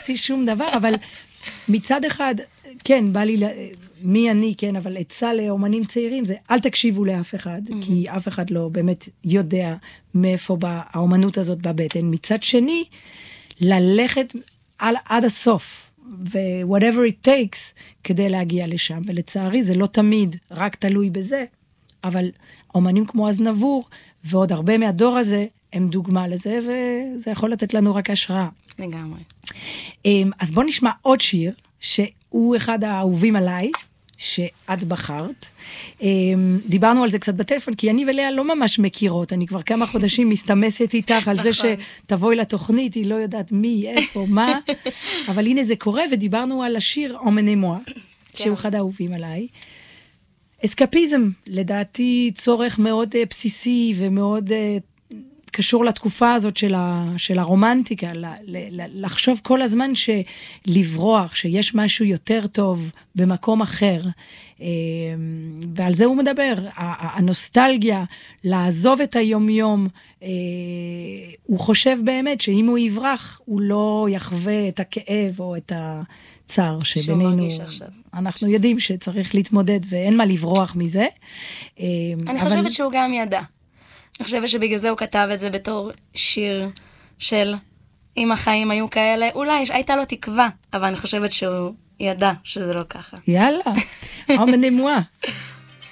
למדתי שום דבר, אבל מצד אחד, כן, בא לי, מי אני, כן, אבל עצה לאומנים צעירים זה, אל תקשיבו לאף אחד, כי אף אחד לא באמת יודע מאיפה האומנות הזאת בבטן. מצד שני, ללכת עד הסוף, ו-whatever it takes, כדי להגיע לשם. ולצערי, זה לא תמיד רק תלוי בזה, אבל אומנים כמו אזנבור, ועוד הרבה מהדור הזה, הם דוגמה לזה, וזה יכול לתת לנו רק השראה. לגמרי. אז בוא נשמע עוד שיר, שהוא אחד האהובים עליי, שאת בחרת. דיברנו על זה קצת בטלפון, כי אני ולאה לא ממש מכירות, אני כבר כמה חודשים מסתמסת איתך על זה שתבואי לתוכנית, היא לא יודעת מי, איפה, מה, אבל הנה זה קורה, ודיברנו על השיר אומנמואה, שהוא אחד האהובים עליי. אסקפיזם, לדעתי צורך מאוד בסיסי ומאוד קשור לתקופה הזאת של הרומנטיקה, לחשוב כל הזמן שלברוח, שיש משהו יותר טוב במקום אחר, ועל זה הוא מדבר, הנוסטלגיה, לעזוב את היום-יום, הוא חושב באמת שאם הוא יברח, הוא לא יחווה את הכאב או את הצער שבינינו. אנחנו יודעים שצריך להתמודד ואין מה לברוח מזה. אני חושבת שהוא גם ידע. אני חושבת שבגלל זה הוא כתב את זה בתור שיר של אם החיים היו כאלה, אולי הייתה לו תקווה, אבל אני חושבת שהוא ידע שזה לא ככה. יאללה, אומנמואה.